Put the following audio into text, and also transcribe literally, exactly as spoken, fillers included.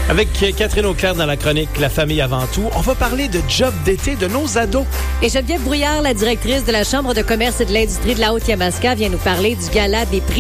Avec Catherine Auclair dans la chronique La famille avant tout, on va parler de job d'été de nos ados. Et Geneviève Brouillard, la directrice de la Chambre de commerce et de l'industrie de la Haute-Yamaska, vient nous parler du gala des prix